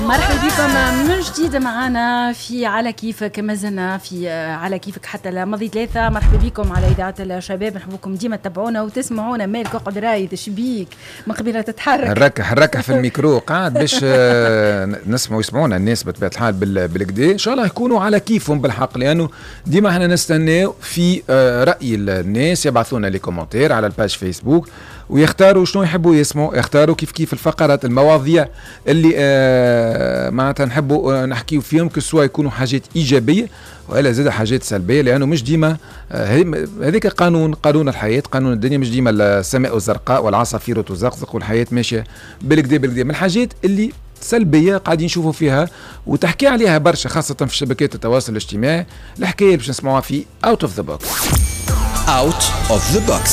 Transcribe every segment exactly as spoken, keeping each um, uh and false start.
مرحبا بكم من جديد معنا في على كيفك. ما زلنا في على كيفك حتى لماضي ثلاثة. مرحبا بكم على إذاعة الشباب. نحبكم ديما تتابعونا وتسمعونا. مالك اقعد رايد شبيك من قبيلة تتحرك نركح نركح في الميكرو قاعد باش نسمعوا يسمعونا الناس بطبيعة الحال بالكدا. إن شاء الله يكونوا على كيفهم بالحق، لأنه ديما احنا نستناو في رأي الناس. يبعثونا لي كومنتير على الباج فيسبوك ويختاروا شنو يحبوا يسمعوا، يختاروا كيف كيف الفقرات المواضيع اللي آه معناتها نحبوا آه نحكيوا فيهم، كسوا يكونوا حاجات إيجابية وإلا زاد حاجات سلبية، لأنه مش ديما هذيك آه قانون قانون الحياة، قانون الدنيا. مش ديما السماء الزرقاء والعصافير تزقزق والحياة ماشية بالكدا بالكدا. من الحاجات اللي سلبية قاعدين نشوفوا فيها وتحكي عليها برشا، خاصة في شبكات التواصل الاجتماعي، الحكاية اللي باش نسمعوها في Out of the Box. Out of the Box.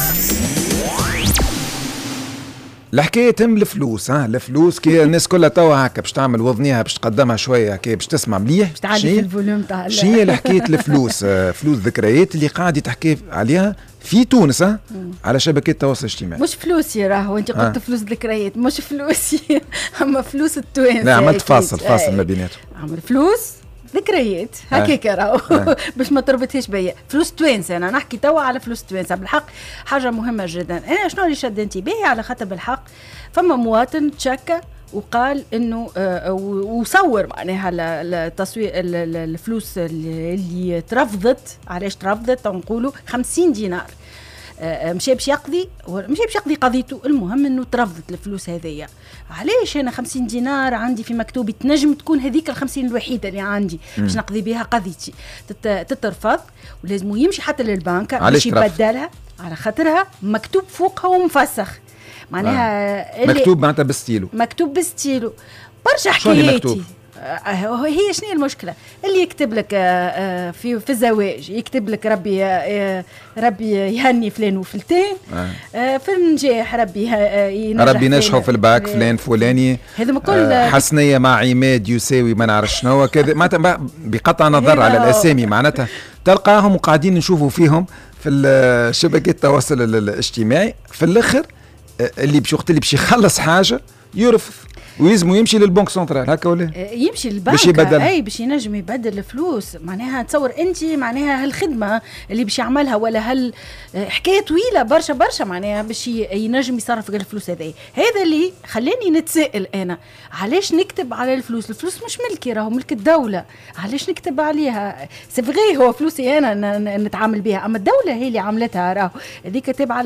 الحكايه تم الفلوس. ها الفلوس كي الناس كلها توا هكا باش تعمل وضنيها باش تقدمها شويه هكا باش تسمع مليح، باش تعلي في الفوليوم تاع شنو هي الحكايه الفلوس؟ فلوس ذكريات اللي قاعد تحكي عليها في تونس ها على شبكات التواصل الاجتماعي. مش فلوسي راهو انت قلت فلوس ذكريات، مش فلوسي اما فلوس التوانسه. لا عملت فاصل فاصل ما بيناتهم. عمل فلوس ذكريات هكاك راهو باش ما تربطهاش بيا. فلوس توانسه، انا نحكي توا على فلوس توانسه بالحق حاجه مهمه جدا. انا شنو اللي شد انتباهي على خاطر بالحق فما مواطن تشكى وقال انه آه وصور معناها التصوير الفلوس اللي ترفضت. علاش ترفضت؟ نقولوا خمسين دينار. مشى باش يقضي مشى باش يقضي قضيته، المهم انه ترفضت الفلوس هذيا. علاش انا خمسين دينار عندي في مكتوبي تنجم تكون هذيك الخمسين الوحيده اللي عندي باش نقضي بها قضيتي تترفض، ولازم يمشي حتى للبنك باش يبدلها على خاطرها مكتوب فوقها ومفسخ معناها. آه. مكتوب معناتها بستيلو، مكتوب بستيلو. برشا حكاياتي. هي شنو المشكله اللي يكتب لك في في الزواج يكتب لك ربي ربي يهني فلان وفلتين، في النجاح ربي ينجح ربي نجحوا في الباك فلان فلاني، هذا كل حسنيه مع عماد يساوي ما نعرف شنو كذا معناتها بقطع نظر على الاسامي. معناتها تلقاهم وقاعدين نشوفوا فيهم في شبكات التواصل الاجتماعي. في الاخر اللي باش وقت اللي باش يخلص حاجه يرفض ويلزموا يمشي للبنك سنترال هكا ولا يمشي للبنك باش يبدل. اي باش ينجم يبدل الفلوس. معناها تصور انت معناها هالخدمه اللي باش يعملها ولا هال حكايه طويله برشا برشا معناها باش ينجم يصرف الفلوس هذه. هذا اللي خلاني نتسائل انا علاش نكتب على الفلوس؟ الفلوس مش ملكي راهو ملك الدوله، علاش نكتب عليها؟ سي فغي هو فلوسي انا نتعامل بها، اما الدوله هي اللي عملتها راهو. هذيك تبع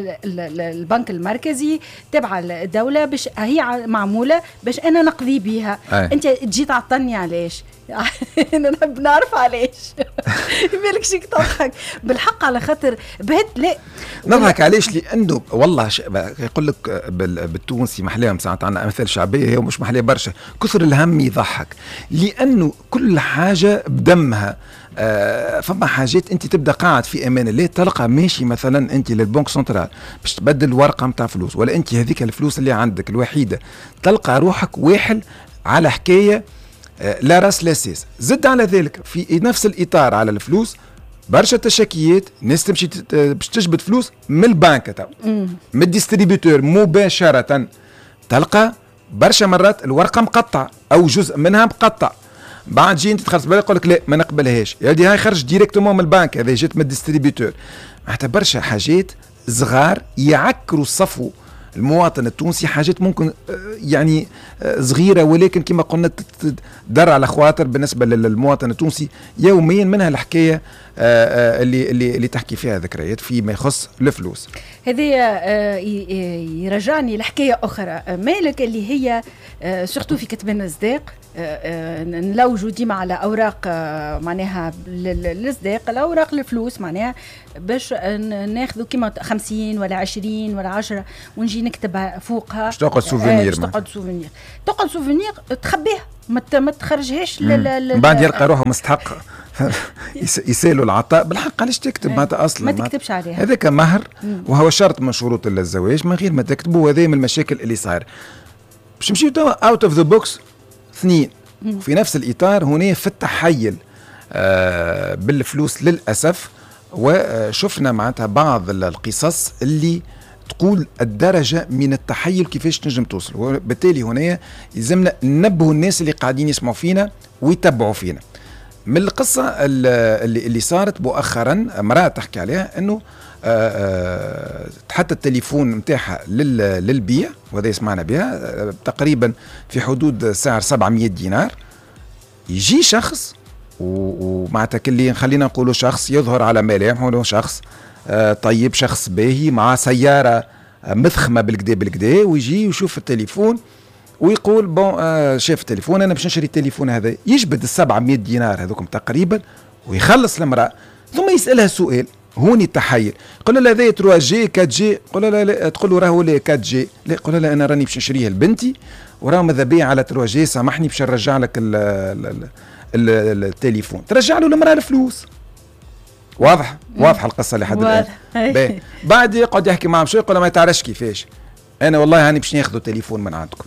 البنك المركزي تبع الدوله باش هي معموله باش انا نقضي بيها. أي. انت تجي تعطلني علاش؟ انا نحب نعرف علاش. مالك شيك تضحك بالحق على خاطر بهت لا نضحك علاش؟ لانه والله ش... يقول لك بالتونسي محلاهم ساعات عندنا امثال شعبيه هي مش محليه برشا، كثر الهم يضحك، لانه كل حاجه بدمها. آه فما حاجات انت تبدا قاعد في امان الله تلقى ماشي مثلا انت للبنك سنترال باش تبدل ورقه نتاع فلوس، ولا انت هذيك الفلوس اللي عندك الوحيده تلقى روحك واحل على حكايه آه لا راس لا سيس. زد على ذلك في نفس الاطار على الفلوس برشا تشكيات، ناس تمشي باش تجبد فلوس من البنك تو من الديستريبيوتور مباشره، تلقى برشا مرات الورقه مقطعه او جزء منها مقطع. بعد جي انت تخلص بالك يقول لك لا ما نقبلهاش، يا هاي خرج ديريكتومون من البنك، هذا جات من الديستريبيوتور. معناتها برشا حاجات صغار يعكروا الصفو المواطن التونسي، حاجات ممكن يعني صغيره ولكن كما قلنا تدر على خواطر بالنسبه للمواطن التونسي يوميا. منها الحكايه اللي اللي اللي تحكي فيها ذكريات فيما يخص الفلوس. هذه يرجعني لحكايه اخرى مالك اللي هي سورتو في كتب الصداق. نلوجوا ديما على اوراق معناها الصداق، الاوراق الفلوس معناها باش ناخذوا كيما خمسين ولا عشرين ولا عشرة ونجي نكتب فوقها باش تقعد سوفينير. باش تقعد سوفينير تقعد سوفينير تخبيها ما تخرجهاش بعد يلقى روحه مستحق يسالوا العطاء بالحق. علاش تكتب معناتها اصلا ما تكتبش عليها؟ هذاك مهر وهو شرط من شروط الزواج من غير ما تكتبوا. هذه من المشاكل اللي صاير. باش نمشيو توا اوت اوف ذا بوكس اثنين في نفس الاطار هنا في التحيل آه بالفلوس للاسف. وشفنا معناتها بعض القصص اللي تقول الدرجة من التحيل كيفاش تنجم توصل. وبالتالي هنا يلزمنا ننبهوا الناس اللي قاعدين يسمعوا فينا ويتبعوا فينا. من القصة اللي, اللي صارت مؤخرا امرأة تحكي عليها انه حتى التليفون متاعها للبيع، وهذا يسمعنا بها تقريبا في حدود سعر سبعمية دينار. يجي شخص ومعناتها كلي خلينا نقولوا شخص يظهر على ملامحه شخص طيب، شخص باهي مع سيارة مضخمة بالكدا بالكدا، ويجي ويشوف التليفون ويقول بون آه شاف التليفون انا باش نشري التليفون هذا، يجبد السبعمية دينار هذوكم تقريبا ويخلص المرأة، ثم يسألها سؤال هوني التحيل، يقول لها هذا ثلاثة جي أربعة جي، يقول لا لا تقول له راهو لا أربعة جي، لا يقول لا انا راني باش نشريه لبنتي وراه ماذا بيا على ثلاثة جي، سامحني باش نرجع لك ال ال ال ال التليفون، ترجع له المرأة الفلوس. واضح واضحه القصه لحد الان. بعد يقعد يحكي معهم شوي يقول ما تعرفش كيفاش انا والله هاني باش ناخذ تليفون من عندكم،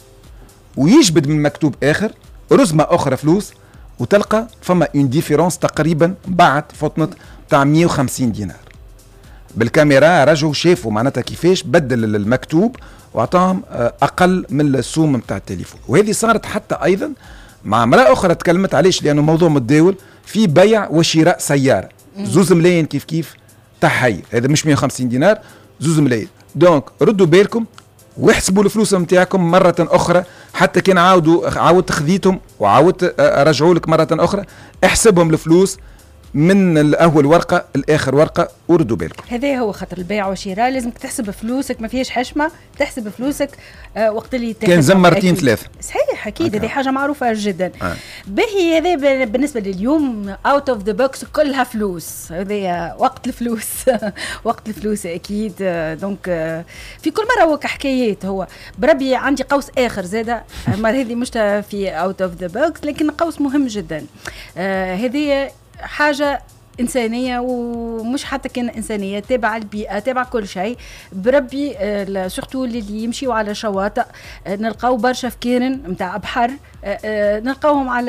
ويجبد من مكتوب اخر رزمه اخرى فلوس، وتلقى فما اون ديفيرونس تقريبا بعد فطنت تاع مية وخمسين دينار. بالكاميرا رجعوا شافوا معناتها كيفاش بدل المكتوب واعطاهم اقل من السوم نتاع التليفون. وهذه صارت حتى ايضا مع امراه اخرى تكلمت عليش لانه موضوع متداول في بيع وشراء سياره، زوز ملايين كيف كيف تحيل، هذا مش مية وخمسين دينار، زوز ملايين. دونك ردوا بالكم واحسبوا الفلوس نتاعكم مرة أخرى، حتى كان عاودوا عاودت خذيتهم وعاودت رجعوا لك مرة أخرى، احسبهم الفلوس من الأول ورقة الآخر ورقة وردوا بالكم. هذا هو خطر البيع والشراء، لازمك تحسب فلوسك، ما فيهاش حشمة، تحسب فلوسك آه وقت اللي كان زم مرتين ثلاثة. صحيح أكيد، هذه حاجة معروفة جدا. آه. باهي هذا بالنسبة لليوم اوت اوف ذا بوكس كلها فلوس، هذا وقت الفلوس وقت الفلوس أكيد. دونك في كل مرة هو كحكايات، هو بربي عندي قوس آخر زادة المرة هذه مش في اوت اوف ذا بوكس لكن قوس مهم جدا. آه هذه حاجة إنسانية ومش حتى كان إنسانية، تابع البيئة تابع كل شيء. بربي آه سورتو اللي يمشيوا على شواطئ آه نلقاو برشا فكيرن متاع بحر آه آه نلقاوهم على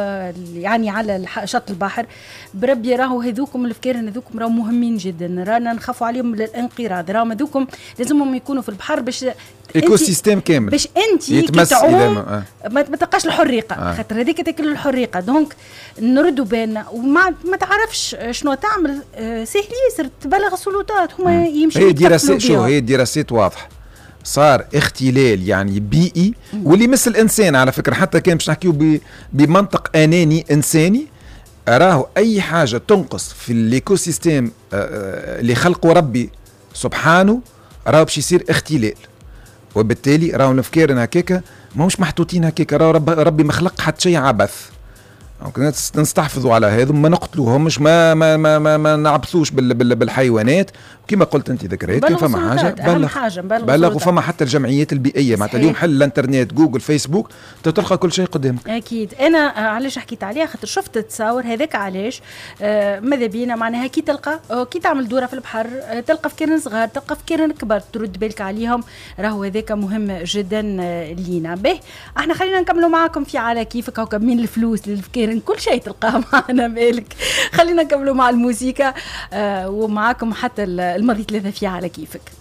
يعني على شط البحر. بربي راهو هذوكم الفكيرن هذوكم راهو مهمين جدا، رانا نخافوا عليهم للانقراض، راهو هذوكم لازمهم يكونوا في البحر باش ايكو سيستيم كامل، باش انت كي تعوم آه. ما تلقاش الحريقه آه. خاطر هذيك تاكل الحريقه. دونك نردوا بالنا وما ما تعرفش شنو تعمل آه سهل ياسر تبلغ السلطات هما يمشوا. هي دراسات شو هي دراسات واضحه، صار اختلال يعني بيئي واللي مثل الانسان على فكره، حتى كان باش نحكيو بمنطق اناني انساني، راهو اي حاجه تنقص في الايكو سيستيم آه اللي خلقه ربي سبحانه راهو باش يصير اختلال. وبالتالي راهو الافكار هكاكا ماهوش محطوطين هكاكا، راهو رب ربي ما خلق حتى شيء عبث. دونك نستحفظوا على هذا، ما نقتلوهمش، ما ما ما ما, ما نعبثوش بال بال بالحيوانات كما قلت انت ذكريت. كان فما حاجه بلغ حاجة بلغ وفما حتى الجمعيات البيئيه معناتها اليوم حل الانترنت جوجل فيسبوك تلقى كل شيء قدامك. اكيد. انا علاش حكيت عليها خاطر شفت التصاور هذاك علاش آه ماذا بينا معناها كي تلقى آه كي تعمل دوره في البحر آه تلقى فكيرن صغار تلقى فكيرن كبار ترد بالك عليهم، راهو هذاك مهم جدا آه لينا. به احنا خلينا نكملوا معاكم في على كيفك هكا من الفلوس للفكيرن كل شيء تلقاه معنا بالك. خلينا نكملوا مع الموسيقى آه ومعاكم حتى الماضي ثلاثة في على كيفك.